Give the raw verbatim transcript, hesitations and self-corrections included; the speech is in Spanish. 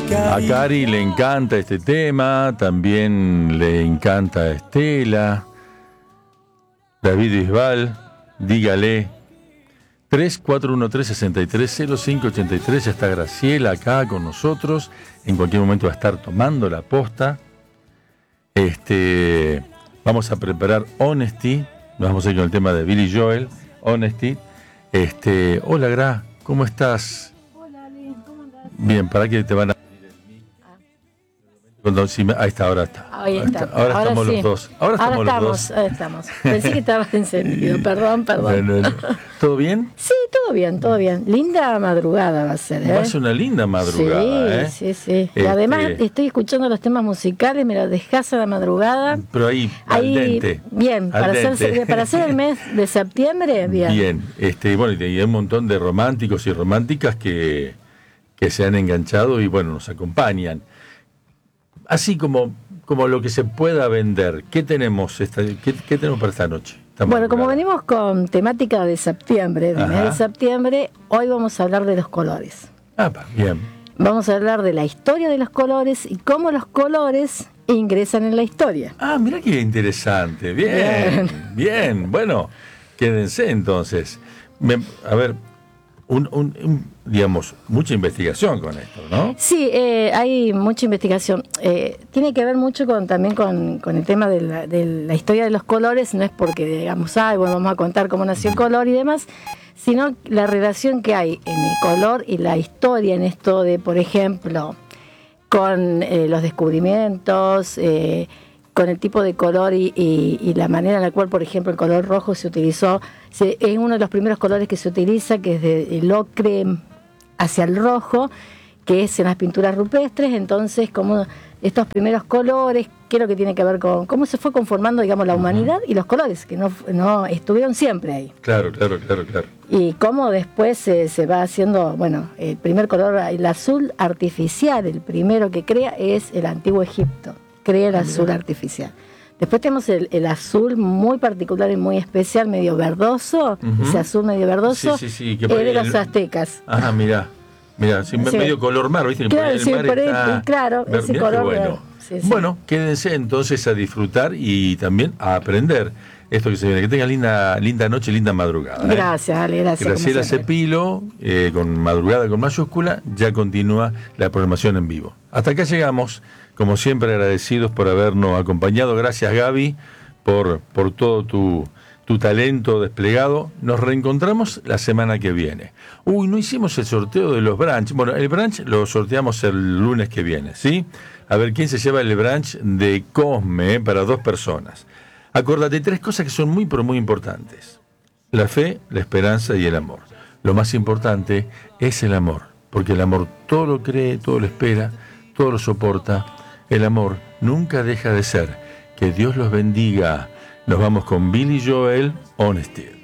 A Cari le encanta este tema, también le encanta a Estela, David Bisbal, dígale. tres cuatro uno tres, seis tres cero cinco ocho tres, ya está Graciela acá con nosotros, en cualquier momento va a estar tomando la posta. Este, vamos a preparar Honesty, vamos a ir con el tema de Billy Joel, Honesty. Este, hola Gra, ¿cómo estás? Hola Ale, ¿cómo andás? Bien, para que te van a... Cuando, si me, ahí está, ahora está. Ahí está. Ahora, ahora estamos sí. los dos. Ahora estamos, ahora estamos los dos. Ahora estamos. Pensé que estabas encendido. Perdón, perdón. Bueno, no. ¿Todo bien? Sí, todo bien, todo bien. Linda madrugada va a ser, ¿eh? Va a ser una linda madrugada, sí, ¿eh? Sí, sí, Y este... además estoy escuchando los temas musicales, me los dejás a la madrugada. Pero ahí, ahí al dente. Bien, al para, dente. Hacer, para hacer el mes de septiembre, bien. Bien, este, bueno, y hay un montón de románticos y románticas que, que se han enganchado y, bueno, nos acompañan. Así como, como lo que se pueda vender, ¿qué tenemos esta, qué, qué tenemos para esta noche? Esta bueno, madrugada. Como venimos con temática de septiembre, de mes de septiembre, hoy vamos a hablar de los colores. Ah, bien. Vamos a hablar de la historia de los colores y cómo los colores ingresan en la historia. Ah, mira qué interesante. Bien, bien. bien. Bueno, quédense entonces. Me, a ver, un, un, un, digamos, mucha investigación con esto, ¿no? Sí, eh, hay mucha investigación. Eh, tiene que ver mucho con también con, con el tema de la, de la historia de los colores. No es porque digamos, ah, bueno, vamos a contar cómo nació el color y demás, sino la relación que hay en el color y la historia en esto de, por ejemplo, con eh, los descubrimientos, eh, con el tipo de color y, y, y la manera en la cual, por ejemplo, el color rojo se utilizó. Se, es uno de los primeros colores que se utiliza, que es del ocre hacia el rojo, que es en las pinturas rupestres. Entonces, como estos primeros colores, ¿qué es lo que tiene que ver con cómo se fue conformando, digamos, la humanidad y los colores, que no, no estuvieron siempre ahí? Claro, claro, claro, claro. Y cómo después se, se va haciendo, bueno, el primer color, el azul artificial, el primero que crea es el antiguo Egipto, crea el azul artificial. Después tenemos el, el azul muy particular y muy especial, medio verdoso, uh-huh. ese azul medio verdoso, sí, sí, sí, que es de el... los aztecas. Ajá, mira. Mira, sí, sí. medio color mar, ¿viste? Claro, el sí, mar por está... el, claro, Ver, ese color. Bueno. Sí, sí. bueno, quédense entonces a disfrutar y también a aprender esto que se viene. Que tengan linda, linda noche, linda madrugada. ¿eh? Gracias, Ale, gracias. Graciela Cepilo, eh, con madrugada con mayúscula, ya continúa la programación en vivo. Hasta acá llegamos, como siempre agradecidos por habernos acompañado. Gracias, Gaby, por, por todo tu... tu talento desplegado. Nos reencontramos la semana que viene. Uy, no hicimos el sorteo de los brunch. Bueno, el brunch lo sorteamos el lunes que viene, ¿sí? A ver quién se lleva el brunch de Cosme, ¿eh? Para dos personas. Acordate, tres cosas que son muy, pero muy importantes. La fe, la esperanza y el amor. Lo más importante es el amor, porque el amor todo lo cree, todo lo espera, todo lo soporta. El amor nunca deja de ser. Que Dios los bendiga. Nos vamos con Billy Joel, Honesty.